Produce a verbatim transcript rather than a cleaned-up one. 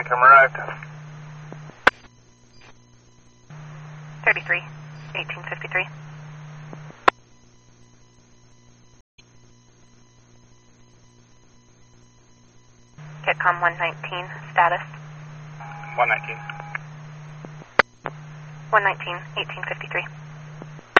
Come arrived. thirty-three, eighteen fifty-three. Kitcom one nineteen, status. one nineteen. one nineteen, eighteen fifty-three.